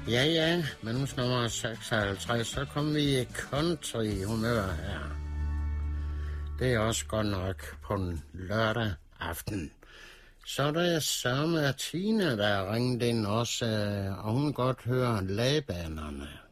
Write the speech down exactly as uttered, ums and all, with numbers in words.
Ja, ja, minusnummer seksoghalvtreds, så kom vi i country humør her. Det er også godt nok på en lørdag aften. Så er der sørme Tina, der ringede ind også, og hun godt hører lagbanerne.